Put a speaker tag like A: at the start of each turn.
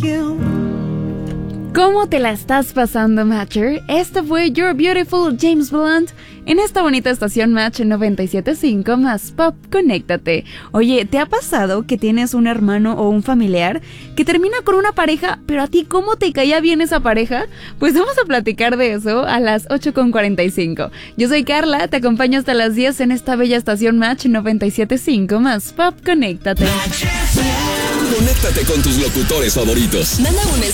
A: ¿Cómo te la estás pasando, Matcher? Este fue You're Beautiful, James Blunt, en esta bonita estación Match 97.5 más Pop, conéctate. Oye, ¿te ha pasado que tienes un hermano o un familiar que termina con una pareja, pero a ti cómo te caía bien esa pareja? Pues vamos a platicar de eso a las 8:45. Yo soy Carla, te acompaño hasta las 10 en esta bella estación Match 97.5 más Pop, conéctate.
B: Conéctate con tus locutores favoritos.
C: Manda un